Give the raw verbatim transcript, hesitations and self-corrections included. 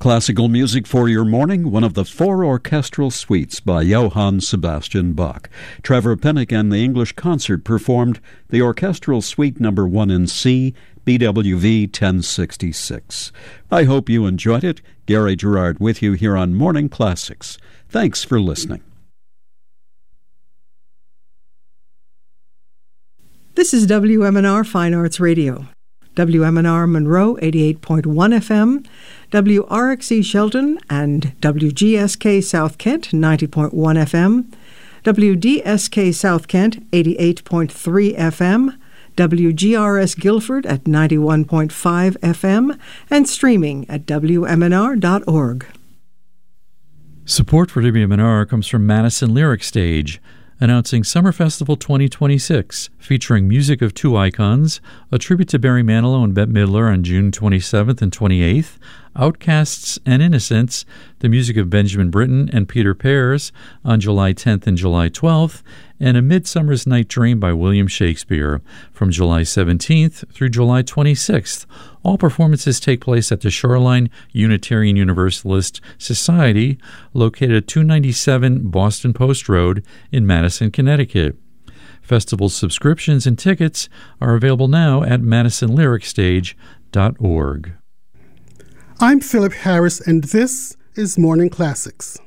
Classical music for your morning, one of the four orchestral suites by Johann Sebastian Bach. Trevor Pinnock and the English Concert performed the orchestral suite number one in C, B W V ten sixty-six. I hope you enjoyed it. Gary Gerard with you here on Morning Classics. Thanks for listening. This is W M N R Fine Arts Radio. W M N R Monroe eighty-eight point one F M, W R X E Shelton and W G S K South Kent ninety point one F M, W D S K South Kent eighty-eight point three F M, W G R S Guilford at ninety-one point five F M, and streaming at W M N R dot org. Support for W M N R comes from Madison Lyric Stage, announcing Summer Festival twenty twenty-six, featuring music of two icons, a tribute to Barry Manilow and Bette Midler on June twenty-seventh and twenty-eighth, Outcasts and Innocents, the music of Benjamin Britten and Peter Pears on July tenth and July twelfth, and A Midsummer's Night Dream by William Shakespeare from July seventeenth through July twenty-sixth. All performances take place at the Shoreline Unitarian Universalist Society, located at two ninety-seven Boston Post Road in Madison, Connecticut. Festival subscriptions and tickets are available now at madison lyric stage dot org. I'm Philip Harris, and this is Morning Classics.